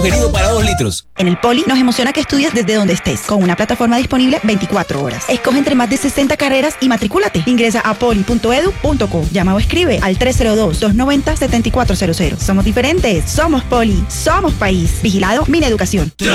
sugerido para 2 litros. En el Poli nos emociona que estudies desde donde estés, con una plataforma disponible 24 horas. Escoge entre más de 60 carreras y matricúlate. Ingresa a poli.edu.co. Llama o escribe al 302-290-7400. Somos diferentes, somos Poli, somos país. Vigilado Mineducación.